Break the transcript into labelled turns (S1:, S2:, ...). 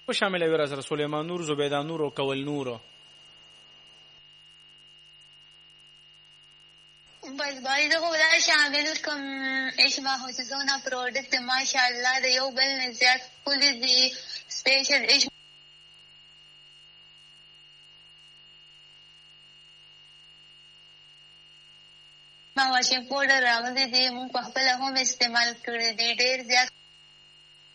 S1: وشاملوي را سره سلیمان نور، زبیده نور او کول نور.
S2: بس باید خو دا شامل کوم اشما خصوصونه پروډکټ ماشاءالله د یو بل نه زیات ښکلي دي. سپیشل اشما واشنګ پاوډر راغلی دی، موږ په خپله هم استعمال کړی دی. ډېر زیات